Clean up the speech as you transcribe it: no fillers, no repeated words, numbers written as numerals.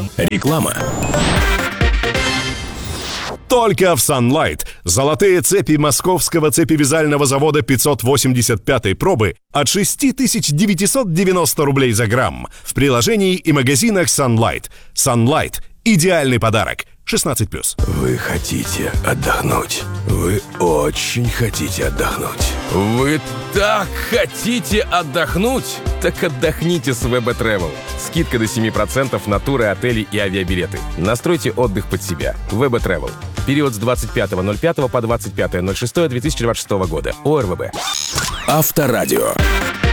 Реклама. Только в Sunlight золотые цепи московского цепевязального завода 585-й пробы от 6990 рублей за грамм в приложении и магазинах Sunlight. Sunlight – идеальный подарок. 16+. Вы хотите отдохнуть? Вы очень хотите отдохнуть. Вы так хотите отдохнуть? Так отдохните с ВБ Travel. Скидка до 7% на туры, отели и авиабилеты. Настройте отдых под себя. ВБ Travel. Период с 25.05 по 25.06.2026 года. ОРВБ. Авторадио.